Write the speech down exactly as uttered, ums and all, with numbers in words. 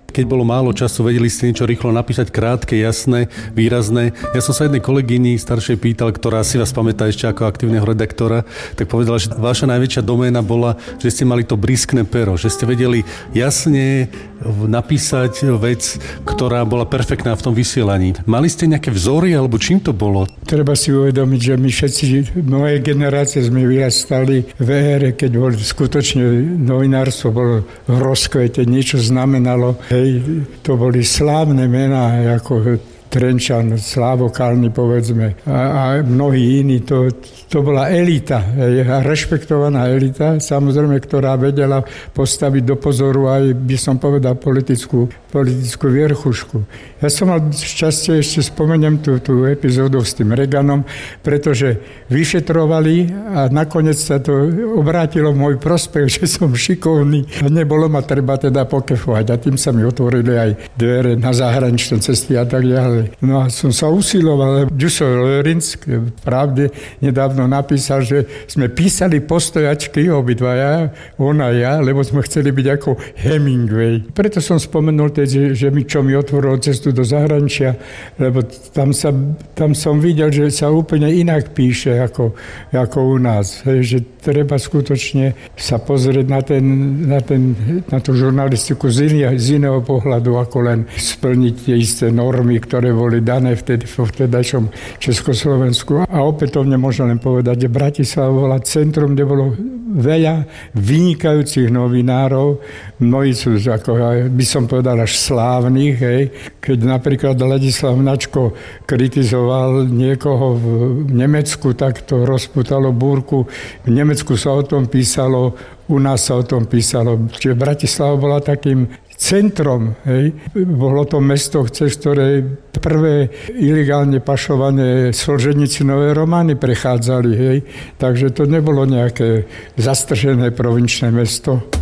keď bolo málo času, vedeli ste niečo rýchlo napísať, krátke, jasné, výrazné. Ja som sa jednej kolegyni staršej pýtal, ktorá si vás pamätá ešte ako aktívneho redaktora, tak povedala, že vaša najväčšia doména bola, že ste mali to briskné pero, že ste vedeli jasne napísať vec, ktorá bola perfektná v tom vysielaní. Mali ste nejaké vzory, alebo čím to bolo? Treba si uvedomiť, že my všetci, moje generácie sme vyrastali v ére, keď bol skutočne novinárstvo bolo v rozkvete, niečo znamenalo. Hej, to boli slávne mená, ako Trenčan, Slávo Kalný, povedzme, a, a mnohí iní. To, to bola elita, rešpektovaná elita, samozrejme, ktorá vedela postaviť do pozoru aj, by som povedal, politickú, politickú vierchušku. Ja som mal šťastie, ešte spomeniem tú, tú epizódu s tým Reaganom, pretože vyšetrovali a nakoniec sa to obrátilo v môj prospech, že som šikovný a nebolo ma treba teda pokefovať. A tým sa mi otvorili aj dvere na zahraničné cesty a tak ďalej. No a som sa usiloval. Ďuso Lörinc pravde nedávno napísal, že sme písali postojačky obidvaja, on a ja, lebo sme chceli byť ako Hemingway. Preto som spomenul teď, že, že mi čo mi otvorilo cestu do zahraničia, lebo tam, sa, tam som videl, že sa úplne inak píše ako, ako u nás. Hej, že treba skutočne sa pozrieť na, ten, na, ten, na tú žurnalistiku z, iného, z iného pohľadu, ako len splniť tie isté normy, ktoré boli dané vtedy vo vtedajšom Československu. A opätovne môžem len povedať, že Bratislava bola centrum, kde bolo veľa vynikajúcich novinárov. Mnohí sú, ako by som povedal, až slávnych. Hej. Keď napríklad Ladislav Načko kritizoval niekoho v Nemecku, tak to rozputalo búrku. V Nemecku sa o tom písalo, u nás sa o tom písalo. Čiže Bratislava bola takým centrom. Hej. Bolo to mesto, cez ktoré prvé ilegálne pašované Solženicinové romány prechádzali. Hej. Takže to nebolo nejaké zastržené provinčné mesto.